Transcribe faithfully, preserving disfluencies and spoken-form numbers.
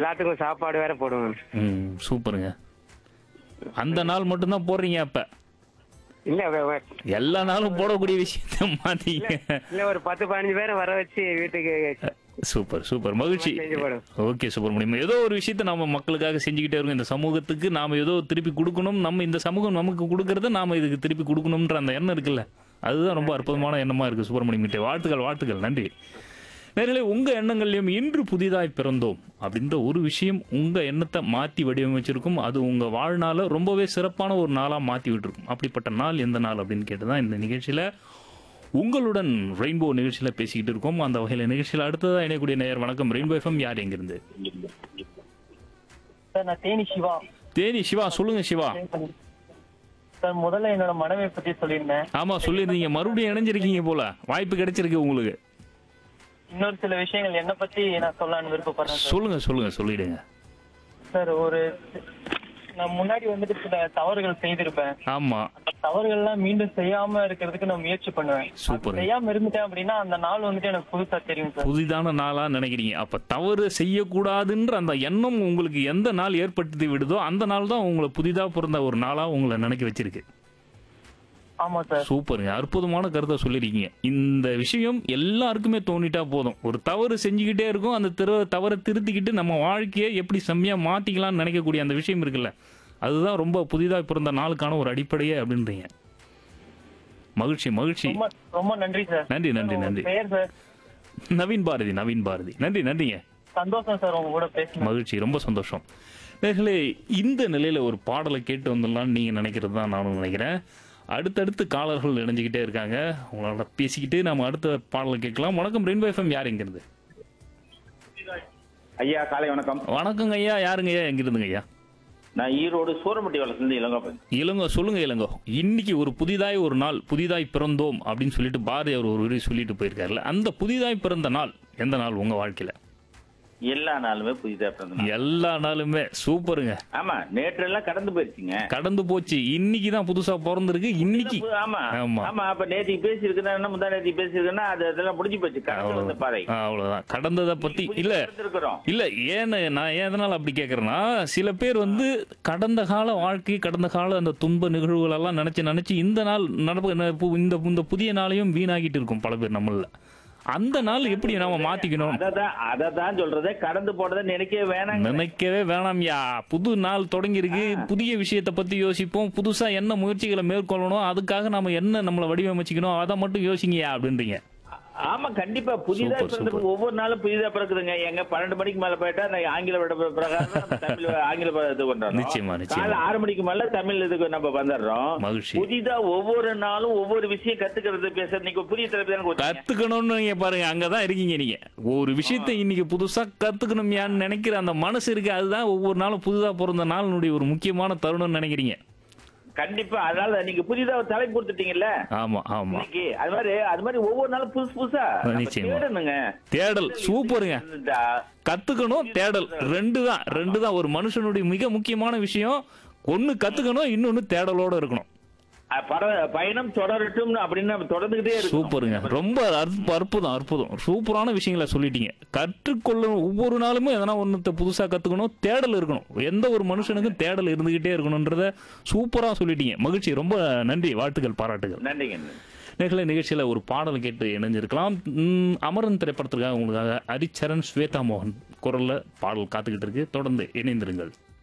எல்லாத்துக்கும் சாப்பாடு வேற போடுவேன். ம் சூப்பருங்க. அந்த நாள் மட்டும்தான் போடுறீங்க அப்ப? இல்ல வ- வ- எல்லா நாளும் போடக்கூடிய விஷயத்த மாத்தீங்க. இல்ல ஒரு பத்து பதினஞ்சு பேரை வர வச்சு வீட்டுக்கு சூப்பர் சூப்பர் மகிழ்ச்சி. செஞ்சு போடுவேன். ஓகே சுப்பிரமணியம், ஏதோ ஒரு விஷயத்த நாம மக்களுக்காக செஞ்சுக்கிட்டே இருக்கோம். இந்த சமூகத்துக்கு நாம ஏதோ திருப்பி கொடுக்கணும், நம்ம இந்த சமூகம் நமக்கு கொடுக்கறத நாம இதுக்கு திருப்பி கொடுக்கணும்ன்ற அந்த எண்ணம் இருக்குல்ல, அதுதான் ரொம்ப அற்புதமான எண்ணமா இருக்கு சுப்பிரமணியம் கிட்ட. வாழ்த்துக்கள் வாழ்த்துக்கள், நன்றி. நேர்களே, உங்க எண்ணங்கள்லயும் இன்று புதிதாய் பிறந்தோம் அப்படின்ற ஒரு விஷயம் உங்க எண்ணத்தை மாத்தி வடிவமைச்சிருக்கும். அது உங்க வாழ்நாள ரொம்பவே சிறப்பான ஒரு நாளா மாத்தி விட்டுருக்கும். அப்படிப்பட்ட நாள் எந்த நாள் அப்படின்னு கேட்டுதான் இந்த நிகழ்ச்சியில உங்களுடன் ரெயின்போ நிகழ்ச்சியில பேசிக்கிட்டு இருக்கோம். அந்த வகையில நிகழ்ச்சியில அடுத்ததா இணையக்கூடிய நேயர் வணக்கம். ரெயின்போ எஃப்எம், யார் எங்கிருந்து? சார் நான் தேனி சிவா. தேனி சிவா, சொல்லுங்க சிவா. சார் முதல்ல என்னோட மனைவியை பத்தி சொல்லியிருந்தேன். ஆமா சொல்லியிருந்தீங்க, மறுபடியும் இணைஞ்சிருக்கீங்க போல, வாய்ப்பு கிடைச்சிருக்கு உங்களுக்கு. இன்னொரு சில விஷயங்கள் என்ன பத்தி நான் சொல்லலாம்னு விருப்பப்படுறேன் சார். சொல்லுங்க சொல்லுங்க சொல்லிடுங்க. சார் ஒரு நான் முன்னாடி வந்துட்டு சில தவறுகள் செய்திருப்பேன். ஆமா அந்த தவறுகள்லாம் மீண்டும் செய்யாம இருக்கிறதுக்கு நான் முயற்சி பண்ணுவேன். சூப்பர். அது செய்யாம இருந்துட்டேன் அப்படின்னா அந்த நாள் வந்துட்டு எனக்கு புதுசா தெரியும் சார். புதிதான நாளா நினைக்கிறீங்க. அப்ப தவறு செய்யக்கூடாதுன்ற அந்த எண்ணம் உங்களுக்கு எந்த நாள் ஏற்படுத்தி விடுதோ அந்த நாள் தான் உங்களை புதிதா பிறந்த ஒரு நாளா உங்களை நினைக்க வச்சிருக்கு. ஆமா சார். சூப்பருங்க, அற்புதமான கருத்தை சொல்லிருக்கீங்க. இந்த விஷயம் எல்லாருக்குமே தோணிட்டா போதும். ஒரு தவறு செஞ்சுக்கிட்டே இருக்கும், அந்த திரு- தவறை திருத்திக்கிட்டு நம்ம வாழ்க்கையை எப்படி செம்மையா மாத்திக்கலாம்னு நினைக்கக்கூடிய அந்த விஷயம் இருக்குல்ல, அதுதான் ரொம்ப புதிதா பிறந்த நாளுக்கான ஒரு அடிப்படையே அப்படின்றீங்க. மகிழ்ச்சி மகிழ்ச்சி, ரொம்ப ரொம்ப நன்றி சார். நன்றி நன்றி நன்றி. பெயர் சார் நவீன் பாரதி, நவீன் பாரதி, நன்றி நன்றிங்க. சந்தோஷம் சார் உங்க கூட பேசணும். மகிழ்ச்சி, ரொம்ப சந்தோஷம். நேர்களே, இந்த நிலையில ஒரு பாடலை கேட்டு வந்துடலாம்னு நீங்க நினைக்கிறது தான் நானும் நினைக்கிறேன். அடுத்தடுத்து காலர்கள் இணைஞ்சுக்கிட்டே இருக்காங்க. உங்களோட பேசிக்கிட்டு நாம அடுத்த பாடலை கேட்கலாம். வணக்கம் ரெயின்போ எஃப்எம், யார் எங்கிருந்து? ஐயா காலை வணக்கம். வணக்கங்க ஐயா, யாருங்க ஐயா எங்கிருந்துங்க ஐயா? நான் ஈரோடு சூரமட்டி வளர்ந்து இளங்கோ. இளங்கோ, சொல்லுங்க இளங்கோ. இன்னைக்கு ஒரு புதிதாய் ஒரு நாள், புதிதாய் பிறந்தோம் அப்படின்னு சொல்லிட்டு பாரதி அவர் ஒரு வரி சொல்லிட்டு போயிருக்காருல்ல, அந்த புதிதாய் பிறந்த நாள் எந்த நாள் உங்க வாழ்க்கையில? எல்லா நாளுமே புதிதா பிறந்த நாள். எல்லா நாளுமே சூப்பருங்க. ஆமா, நேற்று எல்லாம் கடந்து போயிருச்சுங்க. கடந்து போச்சு, இன்னைக்கு தான் புதுசா பிறந்திருக்கு. இன்னைக்கு ஆமா ஆமா ஆமா அப்ப நேற்றுக்கு பேசியிருக்கேன்னா என்ன முந்தா நேற்றுக்கு பேசியிருக்கேன்னா அது அதெல்லாம் முடிஞ்சு போச்சு. கடந்து வந்த பாதை அவ்வளவுதான் அவ்வளவுதான். கடந்ததை பத்தி இல்ல இருக்கிறோம். இல்ல. ஏன்னு நான் ஏன் எதனால அப்படி கேக்குறேன்னா, சில பேர் வந்து கடந்த கால வாழ்க்கை, கடந்த கால அந்த துன்ப நிகழ்வுகள் எல்லாம் நினைச்சு நினைச்சு இந்த நாள் நடப்பு இந்த இந்த புதிய நாளையும் வீணாகிட்டு இருக்கும் பல பேர் நம்மள. அந்த நாள் எப்படி நாம மாத்திக்கணும்? அததான் அததான் சொல்றதே, கடந்து போறதை நினைக்கவே வேணாம். நினைக்கவே வேணாம்யா. புது நாள் தொடங்கி இருக்கு, புதிய விஷயத்தை பத்தி யோசிப்போம், புதுசா என்ன முயற்சிகளை மேற்கொள்ளணும், அதுக்காக நாம என்ன நம்மளை வடிவமைச்சுக்கணும், அதை மட்டும் யோசிங்கயா அப்படின்றீங்க. ஆமா கண்டிப்பா புதிதா சூப்பர், பிறந்து சூப்பர். ஒவ்வொரு நாளும் புதிதா பிறக்குதுங்க. எங்க பன்னெண்டு மணிக்கு மேல போயிட்டா நான் ஆங்கில விட பிரகாரம் நம்ம தமிழ் ஆங்கில ப- இது பண்றோம். நிச்சயமா, நிச்சயமா. காலை ஆறு மணிக்கு மேல தமிழ் இதுக்கு நம்ம வந்துடுறோம். மகிழ்ச்சி. புதிதா ஒவ்வொரு நாளும் ஒவ்வொரு விஷயம் கத்துக்கிறது பேசுறது. நீங்க புதிய தலைப்பு தானே கொடுத்தீங்க. கத்துக்கணும்னு நீங்க பாருங்க, அங்கதான் இருக்கீங்க நீங்க. ஒரு விஷயத்தை இன்னைக்கு புதுசா கத்துக்கணும் யான்னு நினைக்கிற அந்த மனசு இருக்கு, அதுதான் ஒவ்வொரு நாளும் புதுதா பிறந்த நாளினுடைய ஒரு முக்கியமான தருணம்னு நினைக்கிறீங்க. கண்டிப்பா, அதனால நீங்க புதிதா ஒரு தலைப்பு கொடுத்துட்டீங்கல்ல ஆமா ஆமா, இன்னைக்கு. அது மாதிரி அது மாதிரி ஒவ்வொரு நாளும் புதுசு புதுசா நம்ம நிச்சயமா. தேடணுங்க. தேடல் சூப்பருங்க. இருந்தா கத்துக்கணும், தேடல் ரெண்டு தான் ரெண்டு தான் ஒரு மனுஷனுடைய மிக முக்கியமான விஷயம். ஒன்னு கத்துக்கணும், இன்னொன்னு தேடலோட இருக்கணும். அஹ், பட- பயணம் தொடரட்டும் அப்படின்னு நம்ம தொடர்ந்துகிட்டே இருக்கோம். சூப்பருங்க, ரொம்ப அற்ப- அற்புதம் அற்புதம். சூப்பரான விஷயங்களை சொல்லிட்டீங்க. கற்றுக்கொள்ளணும், ஒவ்வொரு நாளுமே எதனா ஒன்று புதுசா கத்துக்கணும், தேடல் இருக்கணும். எந்த ஒரு மனுஷனுக்கும் தேடல் இருந்துகிட்டே இருக்கணும்ன்றத சூப்பரா சொல்லிட்டீங்க. மகிழ்ச்சி, ரொம்ப நன்றி, வாழ்த்துக்கள், பாராட்டுகள். நன்றிங்க. நேர்களை நிகழ்ச்சியில ஒரு பாடல் கேட்டு இணைஞ்சிருக்கலாம். ம், அமரன் திரைப்படத்திற்காக உங்களுக்காக ஹரிச்சரன், ஸ்வேதா மோகன் குரல்ல பாடல் காத்துக்கிட்டு இருக்கு. தொடர்ந்து இணைந்திருங்கள்.